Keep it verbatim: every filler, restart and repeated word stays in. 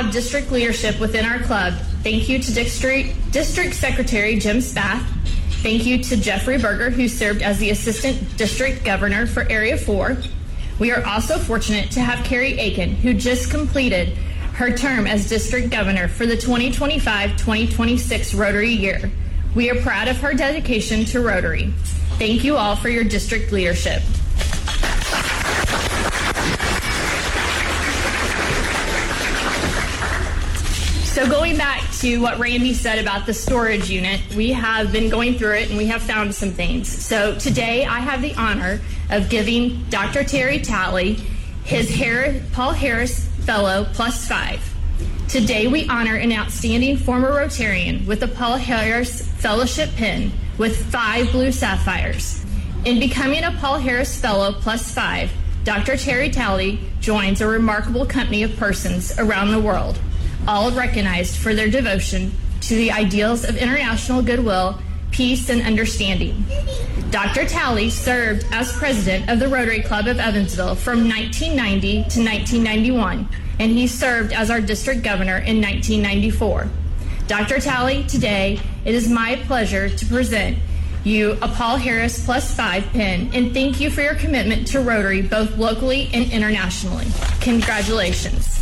have district leadership within our club. Thank you to District, District Secretary Jim Spath. Thank you to Jeffrey Berger, who served as the Assistant District Governor for Area four. We are also fortunate to have Carrie Aiken, who just completed her term as District Governor for the twenty twenty-five twenty twenty-six Rotary year. We are proud of her dedication to Rotary. Thank you all for your district leadership. So going back to what Randy said about the storage unit, we have been going through it and we have found some things. So today I have the honor of giving Doctor Terry Talley his Har- Paul Harris Fellow Plus Five. Today we honor an outstanding former Rotarian with a Paul Harris Fellowship pin with five blue sapphires. In becoming a Paul Harris Fellow Plus Five, Doctor Terry Talley joins a remarkable company of persons around the world, all recognized for their devotion to the ideals of international goodwill, peace, and understanding. Doctor Talley served as president of the Rotary Club of Evansville from nineteen ninety to nineteen ninety-one, and he served as our district governor in nineteen ninety-four. Doctor Talley, today it is my pleasure to present you a Paul Harris Plus Five pin, and thank you for your commitment to Rotary both locally and internationally. Congratulations.